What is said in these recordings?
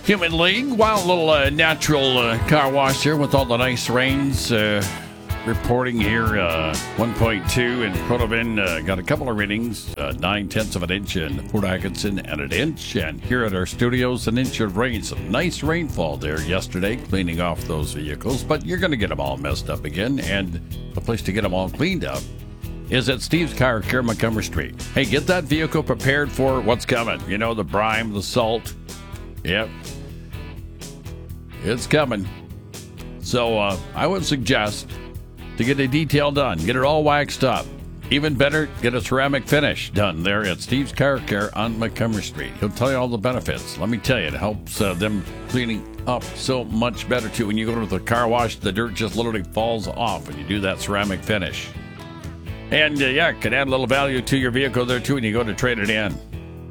Human League, wild little natural car wash here with all the nice rains. Reporting here 1.2 in Protovin. Got a couple of readings, 9/10 of an inch in Port Atkinson and an inch. And here at our studios, an inch of rain. Some nice rainfall there yesterday, cleaning off those vehicles. But you're going to get them all messed up again. And the place to get them all cleaned up is at Steve's Car Care, Montgomery Street. Hey, get that vehicle prepared for what's coming. You know, the brine, the salt. Yep. It's coming. So I would suggest to get a detail done, get it all waxed up. Even better, get a ceramic finish done there at Steve's Car Care on Montgomery Street. He'll tell you all the benefits. Let me tell you, it helps them cleaning up so much better, too. When you go to the car wash, the dirt just literally falls off when you do that ceramic finish. And, yeah, it can add a little value to your vehicle there, too, when you go to trade it in.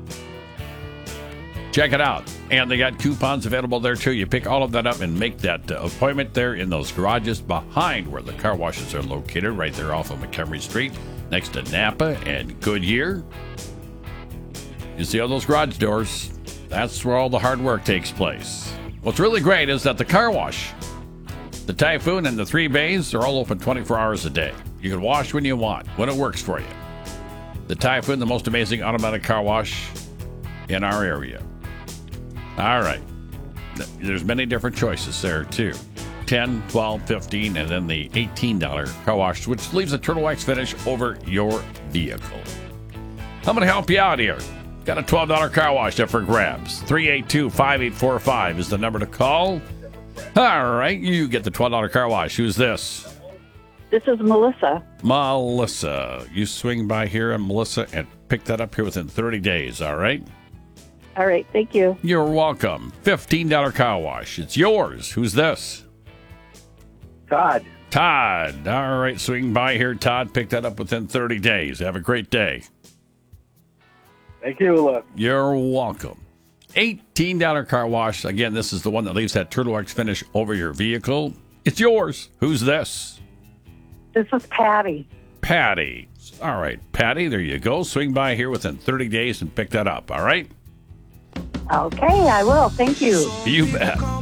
Check it out. And they got coupons available there, too. You pick all of that up and make that appointment there in those garages behind where the car washes are located, right there off of Montgomery Street, next to Napa and Goodyear. You see all those garage doors? That's where all the hard work takes place. What's really great is that the car wash, the Typhoon and the 3 bays are all open 24 hours a day. You can wash when you want, when it works for you. The Typhoon, the most amazing automatic car wash in our area. All right. There's many different choices there, too. $10, $12, $15, and then the $18 car wash, which leaves a turtle wax finish over your vehicle. I'm going to help you out here. Got a $12 car wash up for grabs. 382-5845 is the number to call. All right, you get the $12 car wash. Who's this? This is Melissa. Melissa. You swing by here, and Melissa, and pick that up here within 30 days, all right? All right, thank you. You're welcome. $15 car wash. It's yours. Who's this? Todd. Todd. All right, swing by here, Todd. Pick that up within 30 days. Have a great day. Thank you. You're welcome. $18 car wash. Again, this is the one that leaves that turtle wax finish over your vehicle. It's yours. Who's this? This is Patty. Patty. All right, Patty, there you go. Swing by here within 30 days and pick that up, all right? Okay, I will. Thank you. You bet.